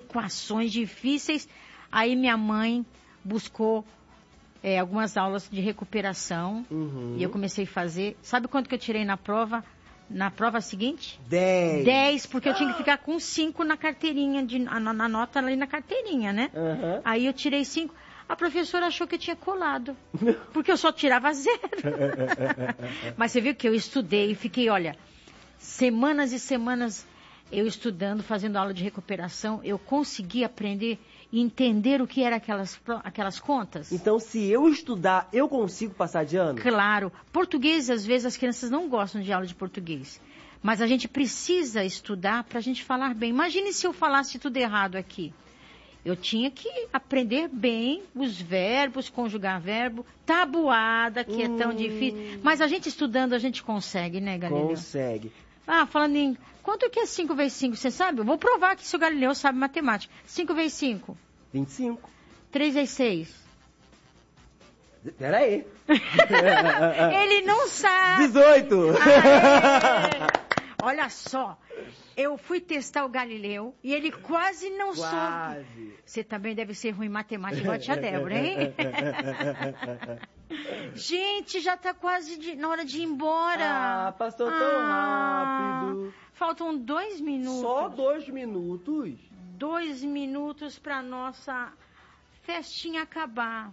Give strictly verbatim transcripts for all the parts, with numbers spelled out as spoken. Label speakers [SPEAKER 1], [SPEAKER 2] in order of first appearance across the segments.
[SPEAKER 1] equações difíceis. Aí minha mãe buscou é, algumas aulas de recuperação. Uhum. E eu comecei a fazer. Sabe quanto que eu tirei na prova? Na prova seguinte?
[SPEAKER 2] Dez.
[SPEAKER 1] Dez, porque eu tinha que ficar com cinco na carteirinha, de, na, na nota ali na carteirinha, né?
[SPEAKER 2] Uhum.
[SPEAKER 1] Aí eu tirei cinco. A professora achou que eu tinha colado, porque eu só tirava zero. Mas você viu que eu estudei e fiquei, olha, semanas e semanas eu estudando, fazendo aula de recuperação, eu consegui aprender e entender o que eram aquelas, aquelas contas.
[SPEAKER 2] Então, se eu estudar, eu consigo passar de ano?
[SPEAKER 1] Claro. Português, às vezes, as crianças não gostam de aula de português. Mas a gente precisa estudar para a gente falar bem. Imagine se eu falasse tudo errado aqui. Eu tinha que aprender bem os verbos, conjugar verbo, tabuada, que hum. é tão difícil. Mas a gente estudando, a gente consegue, né, Galileu?
[SPEAKER 2] Consegue.
[SPEAKER 1] Ah, falando em... Quanto que é cinco vezes cinco, você sabe? Eu vou provar que se o Galileu sabe matemática. cinco vezes cinco.
[SPEAKER 2] vinte e cinco.
[SPEAKER 1] três vezes seis.
[SPEAKER 2] Peraí.
[SPEAKER 1] Ele não sabe.
[SPEAKER 2] dezoito.
[SPEAKER 1] Ah, é. Olha só, eu fui testar o Galileu e ele quase não
[SPEAKER 2] quase.
[SPEAKER 1] soube. Você também deve ser ruim em matemática igual a tia Débora, hein? Gente, já tá quase de, na hora de ir embora.
[SPEAKER 2] Ah, passou tão
[SPEAKER 1] ah,
[SPEAKER 2] rápido.
[SPEAKER 1] Faltam dois minutos.
[SPEAKER 2] Só dois minutos?
[SPEAKER 1] Dois minutos pra nossa festinha acabar.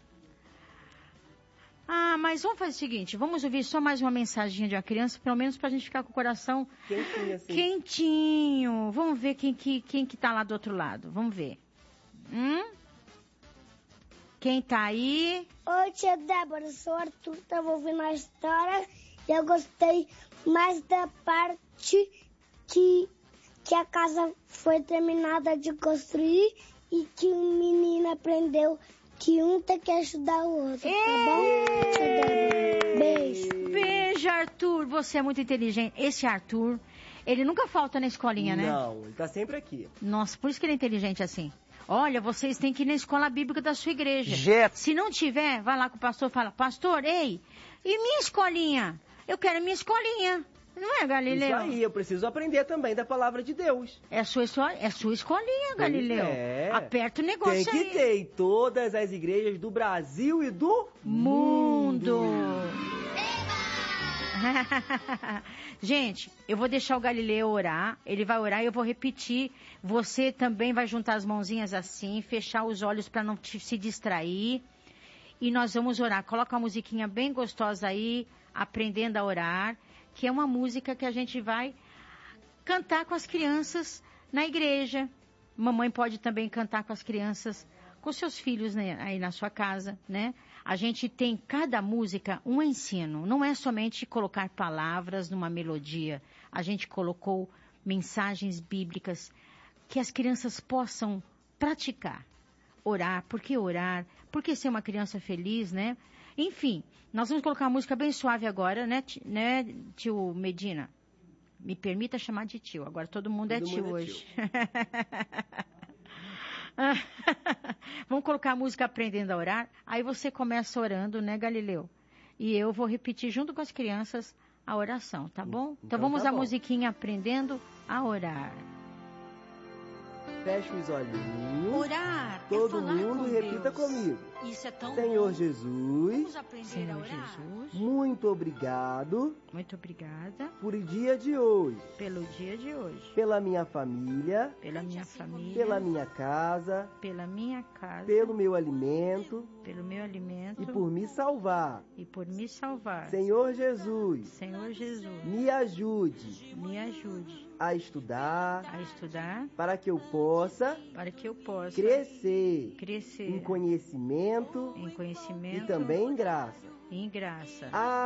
[SPEAKER 1] Ah, mas vamos fazer o seguinte, vamos ouvir só mais uma mensaginha de uma criança, pelo menos pra gente ficar com o coração
[SPEAKER 2] quentinho. Assim.
[SPEAKER 1] Quentinho. Vamos ver quem que, quem que tá lá do outro lado. Vamos ver. Hum? Quem tá aí?
[SPEAKER 3] Oi, tia Débora, eu sou o Arthur, tava ouvindo a história e eu gostei mais da parte que, que a casa foi terminada de construir e que um menino aprendeu que um tem que ajudar o outro,
[SPEAKER 1] Ei!
[SPEAKER 3] tá bom? Tia Débora, beijo.
[SPEAKER 1] Beijo, Arthur, você é muito inteligente. Esse Arthur, ele nunca falta na escolinha, né?
[SPEAKER 2] Não, ele tá sempre aqui.
[SPEAKER 1] Nossa, por isso que ele é inteligente assim. Olha, vocês têm que ir na escola bíblica da sua igreja.
[SPEAKER 2] Jet.
[SPEAKER 1] Se não tiver, vai lá com o pastor e fala, pastor, ei, e minha escolinha? Eu quero minha escolinha. Não é, Galileu?
[SPEAKER 2] Isso aí, eu preciso aprender também da palavra de Deus.
[SPEAKER 1] É sua, é sua escolinha, Galileu.
[SPEAKER 2] É.
[SPEAKER 1] Aperta o negócio
[SPEAKER 2] Tem
[SPEAKER 1] aí.
[SPEAKER 2] que ter em todas as igrejas do Brasil e do
[SPEAKER 1] mundo.
[SPEAKER 2] mundo.
[SPEAKER 1] Gente, eu vou deixar o Galileu orar, ele vai orar e eu vou repetir. Você também vai juntar as mãozinhas assim, fechar os olhos para não te, se distrair. E nós vamos orar. Coloca uma musiquinha bem gostosa aí, aprendendo a orar, que é uma música que a gente vai cantar com as crianças na igreja. Mamãe pode também cantar com as crianças, com seus filhos, né, aí na sua casa, né? A gente tem cada música um ensino. Não é somente colocar palavras numa melodia. A gente colocou mensagens bíblicas que as crianças possam praticar. Orar, por que orar? Por que ser uma criança feliz, né? Enfim, nós vamos colocar uma música bem suave agora, né, né tio Medina? Me permita chamar de tio. Agora todo mundo todo é tio mundo hoje. É tio. Vamos colocar a música Aprendendo a Orar. Aí você começa orando, né, Galileu? E eu vou repetir junto com as crianças a oração, tá bom? Então, então vamos tá à bom. Musiquinha Aprendendo a Orar.
[SPEAKER 2] Feche os olhinhos.
[SPEAKER 1] Orar.
[SPEAKER 2] Todo
[SPEAKER 1] é falar
[SPEAKER 2] mundo
[SPEAKER 1] com
[SPEAKER 2] repita
[SPEAKER 1] Deus.
[SPEAKER 2] comigo.
[SPEAKER 1] Isso é tão
[SPEAKER 2] Senhor
[SPEAKER 1] bom.
[SPEAKER 2] Jesus.
[SPEAKER 1] Vamos aprender Senhor a orar. Jesus.
[SPEAKER 2] Muito obrigado.
[SPEAKER 1] Muito obrigada.
[SPEAKER 2] Por o dia de hoje.
[SPEAKER 1] Pelo dia de hoje.
[SPEAKER 2] Pela minha família.
[SPEAKER 1] Pela minha família.
[SPEAKER 2] Pela minha casa.
[SPEAKER 1] Pela minha casa.
[SPEAKER 2] Pelo meu alimento.
[SPEAKER 1] Pelo meu alimento.
[SPEAKER 2] E por me salvar.
[SPEAKER 1] E por me salvar.
[SPEAKER 2] Senhor Jesus.
[SPEAKER 1] Senhor Jesus.
[SPEAKER 2] Me ajude.
[SPEAKER 1] Me ajude.
[SPEAKER 2] A estudar.
[SPEAKER 1] A estudar.
[SPEAKER 2] Para que eu possa.
[SPEAKER 1] Para que eu possa.
[SPEAKER 2] Crescer.
[SPEAKER 1] Crescer.
[SPEAKER 2] Em conhecimento.
[SPEAKER 1] Em conhecimento.
[SPEAKER 2] E também em graça.
[SPEAKER 1] Em graça.
[SPEAKER 2] Ah,